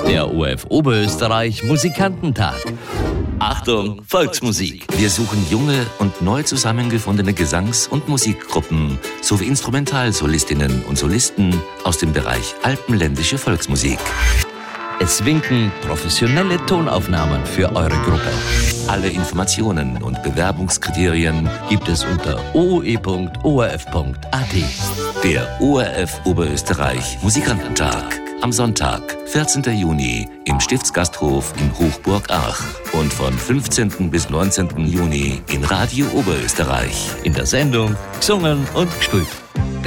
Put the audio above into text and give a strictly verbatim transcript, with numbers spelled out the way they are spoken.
Der O F Oberösterreich Musikantentag. Achtung, Volksmusik! Wir suchen junge und neu zusammengefundene Gesangs- und Musikgruppen sowie Instrumentalsolistinnen und Solisten aus dem Bereich alpenländische Volksmusik. Es winken professionelle Tonaufnahmen für eure Gruppe. Alle Informationen und Bewerbungskriterien Gibt es unter o o e punkt o r f punkt a t. der O R F Oberösterreich Musikantentag. Am Sonntag, vierzehnten Juni im Stiftsgasthof in Hochburg-Ach und von fünfzehnten bis neunzehnten Juni in Radio Oberösterreich. In der Sendung gesungen und gespielt.